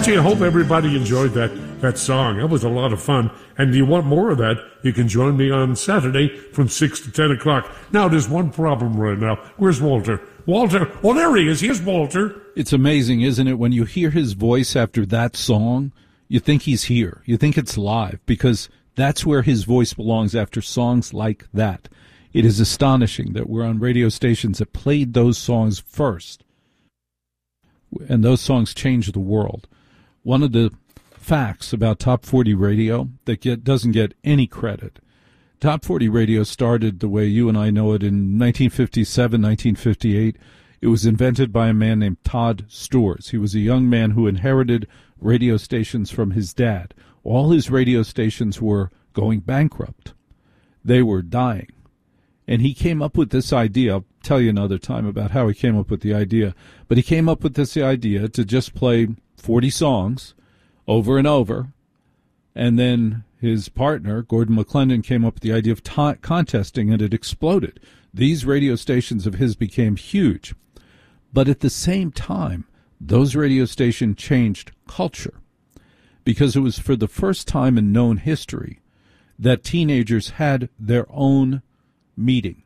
Gee, I hope everybody enjoyed that song. That was a lot of fun. And do you want more of that? You can join me on Saturday from 6 to 10 o'clock. Now, there's one problem right now. Where's Walter? Walter. Oh, there he is. Here's Walter. It's amazing, isn't it? When you hear his voice after that song, you think he's here. You think it's live, because that's where his voice belongs after songs like that. It is astonishing that we're on radio stations that played those songs first. And those songs changed the world. One of the facts about Top 40 Radio that doesn't get any credit. Top 40 Radio started the way you and I know it in 1957, 1958. It was invented by a man named Todd Stores. He was a young man who inherited radio stations from his dad. All his radio stations were going bankrupt. They were dying. And he came up with this idea. I'll tell you another time about how he came up with the idea. But he came up with this idea to just play 40 songs over and over. And then his partner, Gordon McClendon, came up with the idea of contesting, and it exploded. These radio stations of his became huge. But at the same time, those radio stations changed culture, because it was for the first time in known history that teenagers had their own meeting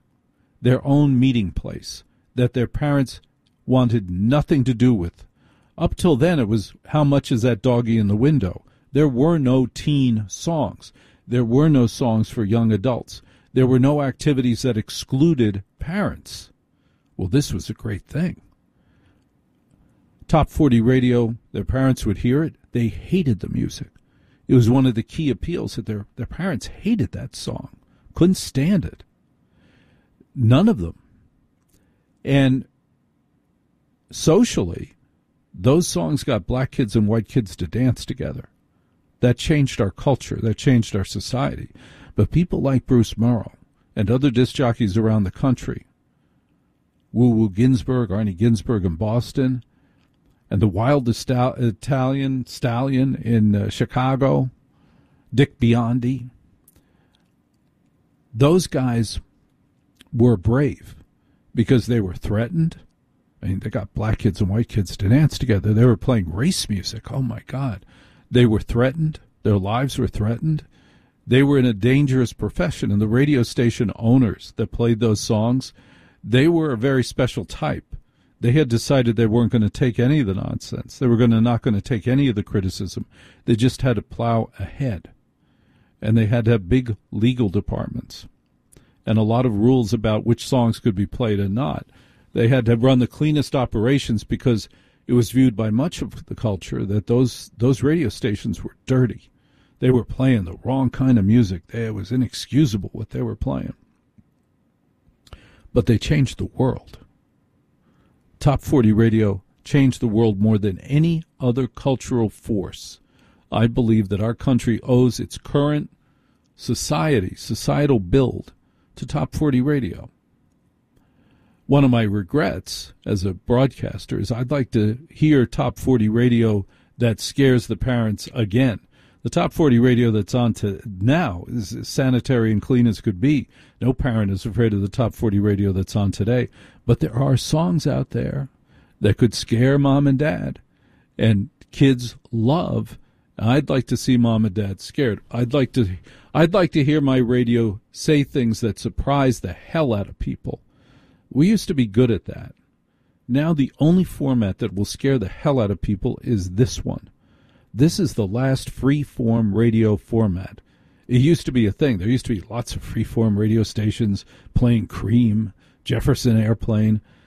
place that their parents wanted nothing to do with. Up till then, it was, how much is that doggy in the window? There were no teen songs. There were no songs for young adults. There were no activities that excluded parents. Well, this was a great thing. Top 40 Radio, their parents would hear it. They hated the music. It was one of the key appeals that their parents hated that song, couldn't stand it. None of them. And socially, those songs got black kids and white kids to dance together. That changed our culture. That changed our society. But people like Bruce Morrow and other disc jockeys around the country, Woo Woo Ginsburg, Arnie Ginsburg in Boston, and the Wild Italian Stallion in Chicago, Dick Biondi, those guys were brave because they were threatened. I mean, they got black kids and white kids to dance together. They were playing race music. Oh, my God. They were threatened. Their lives were threatened. They were in a dangerous profession. And the radio station owners that played those songs, they were a very special type. They had decided they weren't going to take any of the nonsense. They were not going to take any of the criticism. They just had to plow ahead. And they had to have big legal departments and a lot of rules about which songs could be played and not. They had to run the cleanest operations because it was viewed by much of the culture that those radio stations were dirty. They were playing the wrong kind of music. It was inexcusable what they were playing. But they changed the world. Top 40 Radio changed the world more than any other cultural force. I believe that our country owes its current societal build to Top 40 Radio. One of my regrets as a broadcaster is I'd like to hear Top 40 Radio that scares the parents again. The Top 40 Radio that's on to now is as sanitary and clean as could be. No parent is afraid of the Top 40 Radio that's on today. But there are songs out there that could scare mom and dad. And kids love. I'd like to see mom and dad scared. I'd like to hear my radio say things that surprise the hell out of people. We used to be good at that. Now the only format that will scare the hell out of people is this one. This is the last free-form radio format. It used to be a thing. There used to be lots of free-form radio stations playing Cream, Jefferson Airplane.